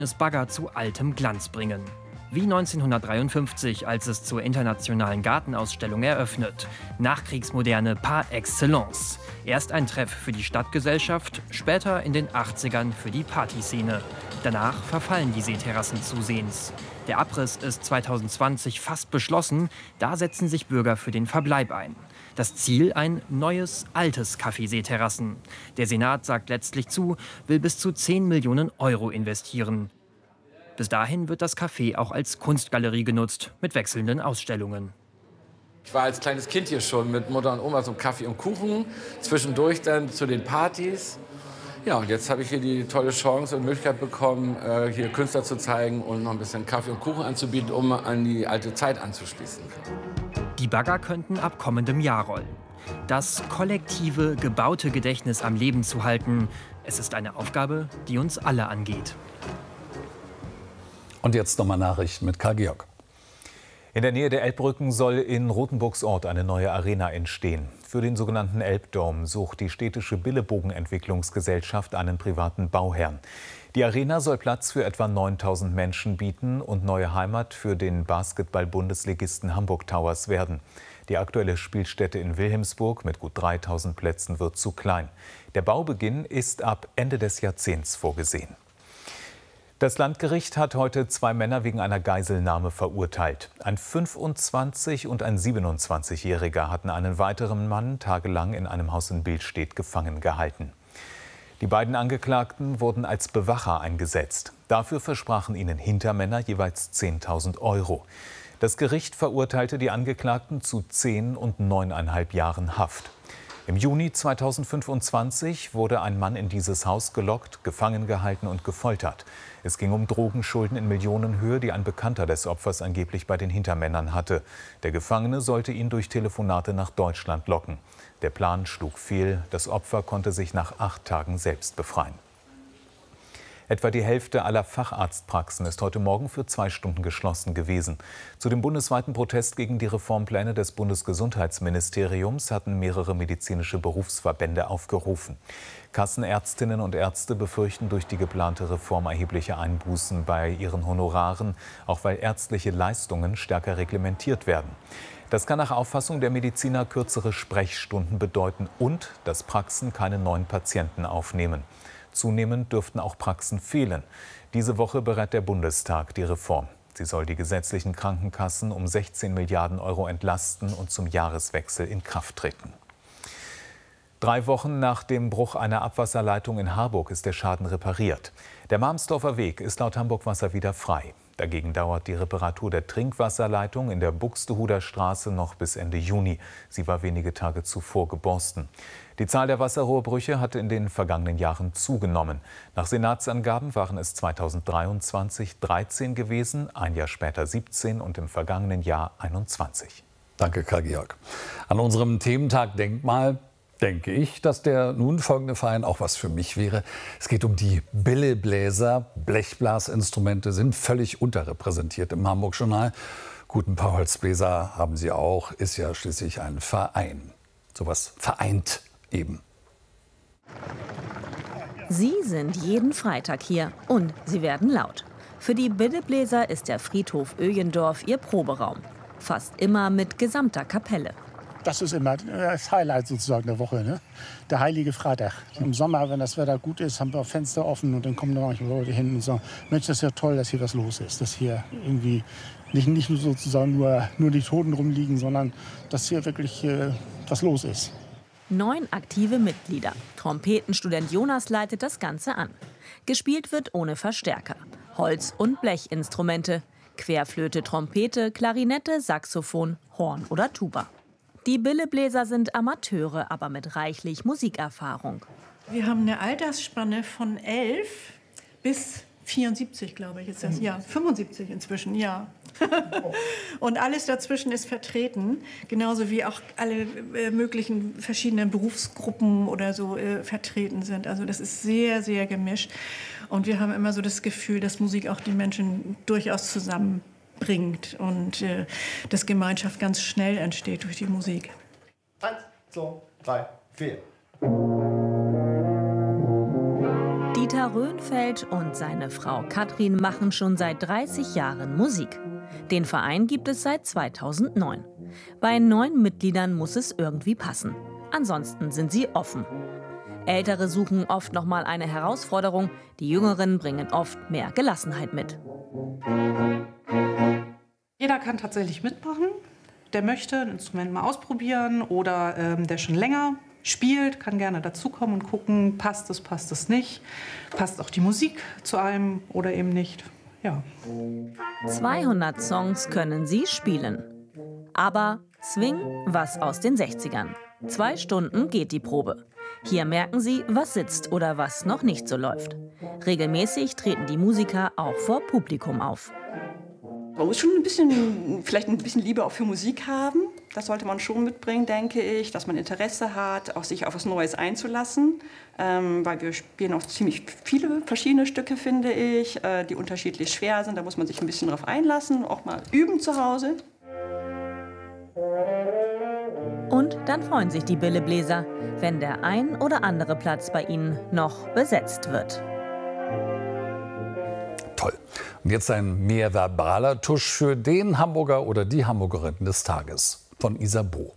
das Bagger zu altem Glanz bringen. Wie 1953, als es zur Internationalen Gartenausstellung eröffnet. Nachkriegsmoderne par excellence. Erst ein Treff für die Stadtgesellschaft, später in den 80ern für die Partyszene. Danach verfallen die Seeterrassen zusehends. Der Abriss ist 2020 fast beschlossen, da setzen sich Bürger für den Verbleib ein. Das Ziel ein neues, altes Café Seeterrassen. Der Senat sagt letztlich zu, will bis zu 10 Millionen Euro investieren. Bis dahin wird das Café auch als Kunstgalerie genutzt, mit wechselnden Ausstellungen. Ich war als kleines Kind hier schon mit Mutter und Oma zum Kaffee und Kuchen, zwischendurch dann zu den Partys. Ja, und jetzt habe ich hier die tolle Chance und Möglichkeit bekommen, hier Künstler zu zeigen und noch ein bisschen Kaffee und Kuchen anzubieten, um an die alte Zeit anzuschließen. Die Bagger könnten ab kommendem Jahr rollen. Das kollektive, gebaute Gedächtnis am Leben zu halten, es ist eine Aufgabe, die uns alle angeht. Und jetzt nochmal Nachrichten mit Karl Georg. In der Nähe der Elbbrücken soll in Rothenburgsort eine neue Arena entstehen. Für den sogenannten Elbdome sucht die städtische Billebogen-Entwicklungsgesellschaft einen privaten Bauherrn. Die Arena soll Platz für etwa 9000 Menschen bieten und neue Heimat für den Basketball-Bundesligisten Hamburg Towers werden. Die aktuelle Spielstätte in Wilhelmsburg mit gut 3000 Plätzen wird zu klein. Der Baubeginn ist ab Ende des Jahrzehnts vorgesehen. Das Landgericht hat heute 2 Männer wegen einer Geiselnahme verurteilt. Ein 25- und ein 27-Jähriger hatten einen weiteren Mann tagelang in einem Haus in Billstedt gefangen gehalten. Die beiden Angeklagten wurden als Bewacher eingesetzt. Dafür versprachen ihnen Hintermänner jeweils 10.000 Euro. Das Gericht verurteilte die Angeklagten zu 10 und 9,5 Jahren Haft. Im Juni 2025 wurde ein Mann in dieses Haus gelockt, gefangen gehalten und gefoltert. Es ging um Drogenschulden in Millionenhöhe, die ein Bekannter des Opfers angeblich bei den Hintermännern hatte. Der Gefangene sollte ihn durch Telefonate nach Deutschland locken. Der Plan schlug fehl. Das Opfer konnte sich nach 8 Tagen selbst befreien. Etwa die Hälfte aller Facharztpraxen ist heute Morgen für 2 Stunden geschlossen gewesen. Zu dem bundesweiten Protest gegen die Reformpläne des Bundesgesundheitsministeriums hatten mehrere medizinische Berufsverbände aufgerufen. Kassenärztinnen und Ärzte befürchten durch die geplante Reform erhebliche Einbußen bei ihren Honoraren, auch weil ärztliche Leistungen stärker reglementiert werden. Das kann nach Auffassung der Mediziner kürzere Sprechstunden bedeuten und dass Praxen keine neuen Patienten aufnehmen. Zunehmend dürften auch Praxen fehlen. Diese Woche berät der Bundestag die Reform. Sie soll die gesetzlichen Krankenkassen um 16 Milliarden Euro entlasten und zum Jahreswechsel in Kraft treten. 3 Wochen nach dem Bruch einer Abwasserleitung in Harburg ist der Schaden repariert. Der Marmsdorfer Weg ist laut Hamburg Wasser wieder frei. Dagegen dauert die Reparatur der Trinkwasserleitung in der Buxtehuder Straße noch bis Ende Juni. Sie war wenige Tage zuvor geborsten. Die Zahl der Wasserrohrbrüche hatte in den vergangenen Jahren zugenommen. Nach Senatsangaben waren es 2023 13 gewesen, ein Jahr später 17 und im vergangenen Jahr 21. Danke, Karl Georg. An unserem Thementag Denkmal denke ich, dass der nun folgende Verein auch was für mich wäre. Es geht um die Billebläser. Blechblasinstrumente sind völlig unterrepräsentiert im Hamburg-Journal. Gut, ein paar Holzbläser haben sie auch, ist ja schließlich ein Verein. Sowas vereint eben. Sie sind jeden Freitag hier und sie werden laut. Für die Billebläser ist der Friedhof Öjendorf ihr Proberaum. Fast immer mit gesamter Kapelle. Das ist immer das Highlight sozusagen der Woche, ne? Der Heilige Freitag. Im Sommer, wenn das Wetter gut ist, haben wir Fenster offen und dann kommen da manchmal Leute hin und sagen, Mensch, das ist ja toll, dass hier was los ist. Dass hier irgendwie nicht nur sozusagen nur die Toten rumliegen, sondern dass hier wirklich was los ist. 9 aktive Mitglieder. Trompetenstudent Jonas leitet das Ganze an. Gespielt wird ohne Verstärker. Holz- und Blechinstrumente. Querflöte, Trompete, Klarinette, Saxophon, Horn oder Tuba. Die Billebläser sind Amateure, aber mit reichlich Musikerfahrung. Wir haben eine Altersspanne von 11 bis 74, glaube ich, ist das. Ja, 75 inzwischen, ja. Und alles dazwischen ist vertreten, genauso wie auch alle möglichen verschiedenen Berufsgruppen oder so vertreten sind. Also das ist sehr, sehr gemischt. Und wir haben immer so das Gefühl, dass Musik auch die Menschen durchaus zusammenbringt und dass Gemeinschaft ganz schnell entsteht durch die Musik. 1, 2, 3, 4. Die Dieter Röhnfeld und seine Frau Katrin machen schon seit 30 Jahren Musik. Den Verein gibt es seit 2009. Bei 9 Mitgliedern muss es irgendwie passen. Ansonsten sind sie offen. Ältere suchen oft noch mal eine Herausforderung, die Jüngeren bringen oft mehr Gelassenheit mit. Jeder kann tatsächlich mitmachen, der möchte ein Instrument mal ausprobieren oder der schon länger spielt, kann gerne dazukommen und gucken, passt es nicht, passt auch die Musik zu einem oder eben nicht. Ja. 200 Songs können sie spielen. Aber Swing, was aus den 60ern. 2 Stunden geht die Probe. Hier merken sie, was sitzt oder was noch nicht so läuft. Regelmäßig treten die Musiker auch vor Publikum auf. Man muss schon vielleicht ein bisschen Liebe auch für Musik haben. Das sollte man schon mitbringen, denke ich, dass man Interesse hat, auch sich auf was Neues einzulassen. Weil wir spielen auch ziemlich viele verschiedene Stücke, finde ich, die unterschiedlich schwer sind. Da muss man sich ein bisschen drauf einlassen, auch mal üben zu Hause. Und dann freuen sich die Billebläser, wenn der ein oder andere Platz bei ihnen noch besetzt wird. Toll. Und jetzt ein mehr verbaler Tusch für den Hamburger oder die Hamburgerin des Tages von Isabeau.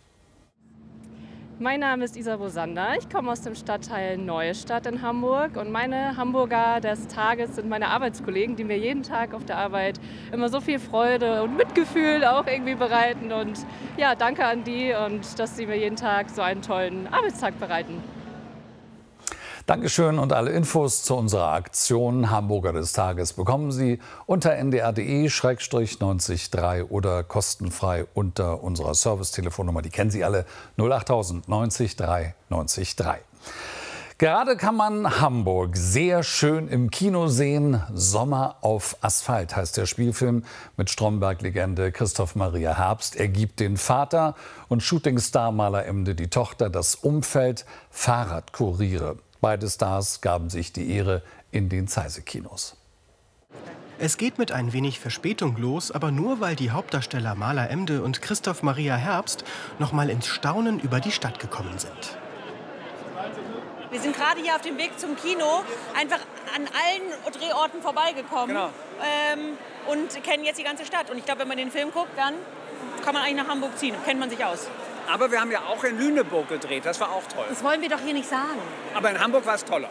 Mein Name ist Isabeau Sander. Ich komme aus dem Stadtteil Neustadt in Hamburg. Und meine Hamburger des Tages sind meine Arbeitskollegen, die mir jeden Tag auf der Arbeit immer so viel Freude und Mitgefühl auch irgendwie bereiten. Und ja, danke an die und dass sie mir jeden Tag so einen tollen Arbeitstag bereiten. Dankeschön und alle Infos zu unserer Aktion Hamburger des Tages bekommen Sie unter ndr.de/90 oder kostenfrei unter unserer Servicetelefonnummer. Die kennen Sie alle, 08000 90 3 90 3. Gerade kann man Hamburg sehr schön im Kino sehen. Sommer auf Asphalt heißt der Spielfilm mit Stromberg-Legende Christoph Maria Herbst. Er gibt den Vater und Shootingstar Maler Emde die Tochter das Umfeld Fahrradkuriere. Beide Stars gaben sich die Ehre in den Zeise-Kinos. Es geht mit ein wenig Verspätung los, aber nur, weil die Hauptdarsteller Maler Emde und Christoph Maria Herbst noch mal ins Staunen über die Stadt gekommen sind. Wir sind gerade hier auf dem Weg zum Kino einfach an allen Drehorten vorbeigekommen. Genau. Und kennen jetzt die ganze Stadt. Und ich glaube, wenn man den Film guckt, dann kann man eigentlich nach Hamburg ziehen. Kennt man sich aus. Aber wir haben ja auch in Lüneburg gedreht, das war auch toll. Das wollen wir doch hier nicht sagen. Aber in Hamburg war es toller.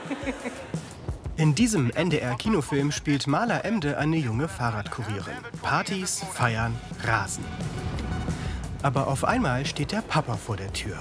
In diesem NDR-Kinofilm spielt Maler Emde eine junge Fahrradkurierin. Partys, Feiern, Rasen. Aber auf einmal steht der Papa vor der Tür.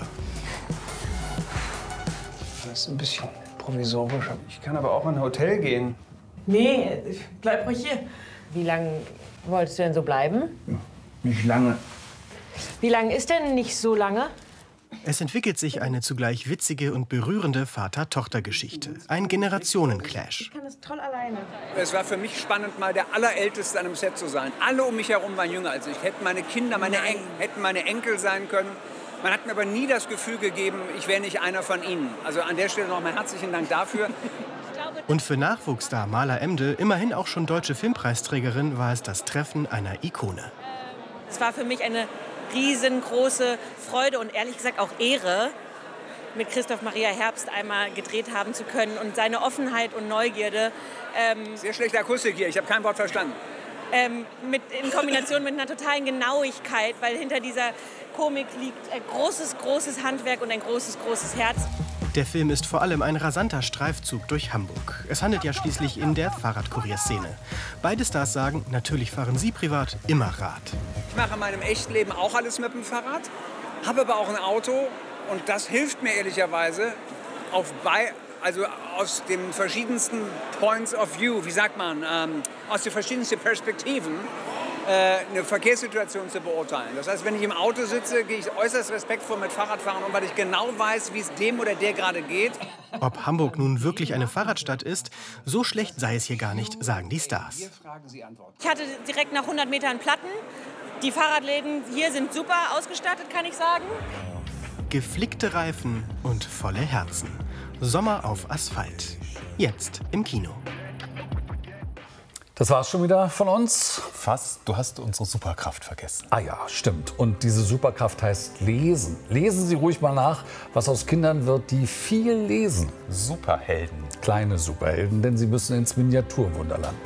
Das ist ein bisschen provisorisch. Ich kann aber auch in ein Hotel gehen. Nee, ich bleib ruhig hier. Wie lange wolltest du denn so bleiben? Nicht lange. Wie lange ist denn nicht so lange? Es entwickelt sich eine zugleich witzige und berührende Vater-Tochter-Geschichte. Ein Generationenclash. Ich kann das toll alleine. Es war für mich spannend, mal der Allerälteste an einem Set zu sein. Alle um mich herum waren jünger als ich. Hätten meine Kinder, hätten meine Enkel sein können. Man hat mir aber nie das Gefühl gegeben, ich wäre nicht einer von ihnen. Also an der Stelle noch mal herzlichen Dank dafür. Und für Nachwuchsstar Maler Emde, immerhin auch schon deutsche Filmpreisträgerin, war es das Treffen einer Ikone. Es war für mich eine riesengroße Freude und ehrlich gesagt auch Ehre, mit Christoph Maria Herbst einmal gedreht haben zu können und seine Offenheit und Neugierde. Sehr schlechte Akustik hier, ich habe kein Wort verstanden. In Kombination mit einer totalen Genauigkeit, weil hinter dieser Komik liegt ein großes Handwerk und ein großes Herz. Der Film ist vor allem ein rasanter Streifzug durch Hamburg. Es handelt ja schließlich in der Fahrradkurierszene. Beide Stars sagen, natürlich fahren sie privat immer Rad. Ich mache in meinem Echtleben auch alles mit dem Fahrrad, habe aber auch ein Auto und das hilft mir ehrlicherweise also aus den verschiedensten Points of View, wie sagt man, aus den verschiedensten Perspektiven eine Verkehrssituation zu beurteilen. Das heißt, wenn ich im Auto sitze, gehe ich äußerst respektvoll mit Fahrradfahren um, weil ich genau weiß, wie es dem oder der gerade geht. Ob Hamburg nun wirklich eine Fahrradstadt ist, so schlecht sei es hier gar nicht, sagen die Stars. Ich hatte direkt nach 100 Metern Platten. Die Fahrradläden hier sind super ausgestattet, kann ich sagen. Geflickte Reifen und volle Herzen. Sommer auf Asphalt. Jetzt im Kino. Das war's schon wieder von uns. Fast. Du hast unsere Superkraft vergessen. Ah ja, stimmt. Und diese Superkraft heißt Lesen. Lesen Sie ruhig mal nach, was aus Kindern wird, die viel lesen. Superhelden. Kleine Superhelden, denn sie müssen ins Miniaturwunderland.